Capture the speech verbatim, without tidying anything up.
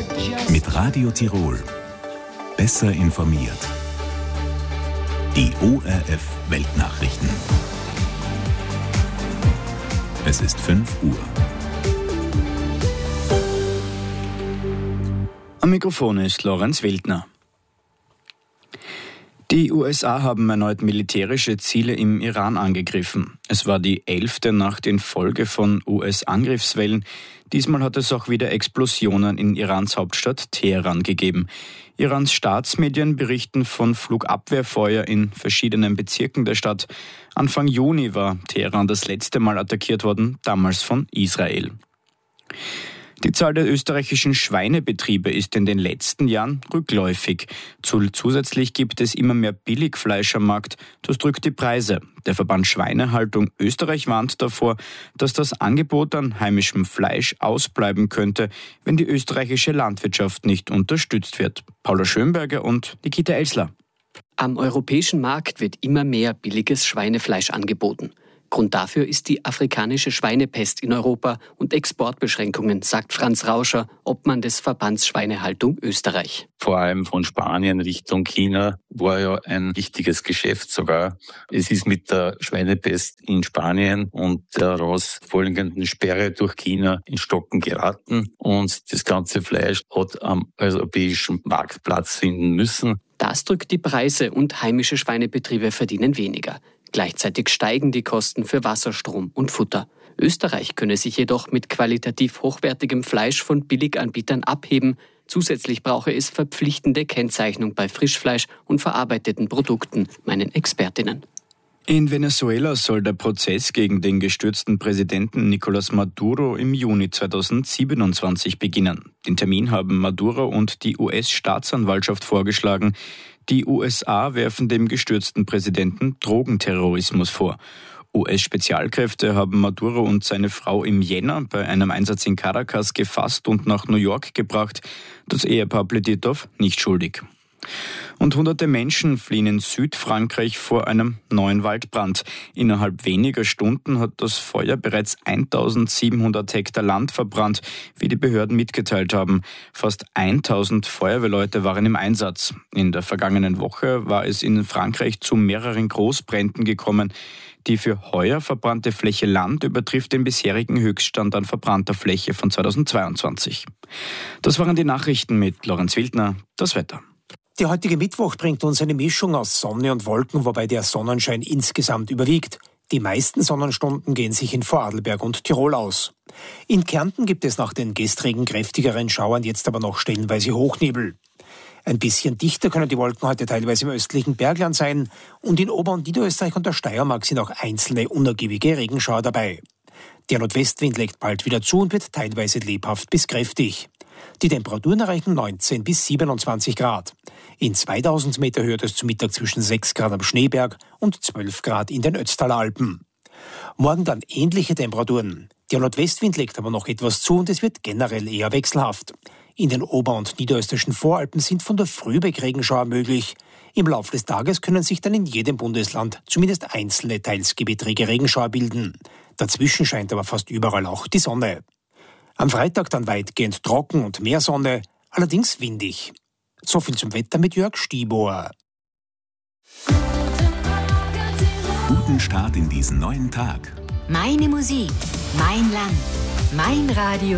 Mit Radio Tirol. Besser informiert. Die O R F Weltnachrichten. Es ist fünf Uhr. Am Mikrofon ist Lorenz Wildner. Die U S A haben erneut militärische Ziele im Iran angegriffen. Es war die elfte Nacht in Folge von U S-Angriffswellen. Diesmal hat es auch wieder Explosionen in Irans Hauptstadt Teheran gegeben. Irans Staatsmedien berichten von Flugabwehrfeuer in verschiedenen Bezirken der Stadt. Anfang Juni war Teheran das letzte Mal attackiert worden, damals von Israel. Die Zahl der österreichischen Schweinebetriebe ist in den letzten Jahren rückläufig. Zusätzlich gibt es immer mehr Billigfleisch am Markt. Das drückt die Preise. Der Verband Schweinehaltung Österreich warnt davor, dass das Angebot an heimischem Fleisch ausbleiben könnte, wenn die österreichische Landwirtschaft nicht unterstützt wird. Paula Schönberger und Nikita Elsler. Am europäischen Markt wird immer mehr billiges Schweinefleisch angeboten. Grund dafür ist die afrikanische Schweinepest in Europa und Exportbeschränkungen, sagt Franz Rauscher, Obmann des Verbands Schweinehaltung Österreich. Vor allem von Spanien Richtung China war ja ein wichtiges Geschäft sogar. Es ist mit der Schweinepest in Spanien und der daraus folgenden Sperre durch China in Stocken geraten und das ganze Fleisch hat am europäischen Markt Platz finden müssen. Das drückt die Preise und heimische Schweinebetriebe verdienen weniger. Gleichzeitig steigen die Kosten für Wasser, Strom und Futter. Österreich könne sich jedoch mit qualitativ hochwertigem Fleisch von Billiganbietern abheben. Zusätzlich brauche es verpflichtende Kennzeichnung bei Frischfleisch und verarbeiteten Produkten, meinen Expertinnen. In Venezuela soll der Prozess gegen den gestürzten Präsidenten Nicolás Maduro im Juni zweitausendsiebenundzwanzig beginnen. Den Termin haben Maduro und die U S-Staatsanwaltschaft vorgeschlagen. Die U S A werfen dem gestürzten Präsidenten Drogenterrorismus vor. U S-Spezialkräfte haben Maduro und seine Frau im Jänner bei einem Einsatz in Caracas gefasst und nach New York gebracht. Das Ehepaar plädiert auf nicht schuldig. Und hunderte Menschen fliehen in Südfrankreich vor einem neuen Waldbrand. Innerhalb weniger Stunden hat das Feuer bereits eintausendsiebenhundert Hektar Land verbrannt, wie die Behörden mitgeteilt haben. Fast tausend Feuerwehrleute waren im Einsatz. In der vergangenen Woche war es in Frankreich zu mehreren Großbränden gekommen. Die für heuer verbrannte Fläche Land übertrifft den bisherigen Höchststand an verbrannter Fläche von zweitausendzweiundzwanzig. Das waren die Nachrichten mit Lorenz Wildner. Das Wetter. Der heutige Mittwoch bringt uns eine Mischung aus Sonne und Wolken, wobei der Sonnenschein insgesamt überwiegt. Die meisten Sonnenstunden gehen sich in Vorarlberg und Tirol aus. In Kärnten gibt es nach den gestrigen kräftigeren Schauern jetzt aber noch stellenweise Hochnebel. Ein bisschen dichter können die Wolken heute teilweise im östlichen Bergland sein und in Ober- und Niederösterreich und der Steiermark sind auch einzelne unergiebige Regenschauer dabei. Der Nordwestwind legt bald wieder zu und wird teilweise lebhaft bis kräftig. Die Temperaturen erreichen neunzehn bis siebenundzwanzig Grad. In zweitausend Meter Höhe es zu Mittag zwischen sechs Grad am Schneeberg und zwölf Grad in den Ötztaler Alpen. Morgen dann ähnliche Temperaturen. Der Nordwestwind legt aber noch etwas zu und es wird generell eher wechselhaft. In den Ober- und Niederösterreichischen Voralpen sind von der Früh weg Regenschauer möglich. Im Laufe des Tages können sich dann in jedem Bundesland zumindest einzelne, teils gebettrige Regenschauer bilden. Dazwischen scheint aber fast überall auch die Sonne. Am Freitag dann weitgehend trocken und mehr Sonne, allerdings windig. So viel zum Wetter mit Jörg Stiebohr. Guten Start in diesen neuen Tag. Meine Musik, mein Land, mein Radio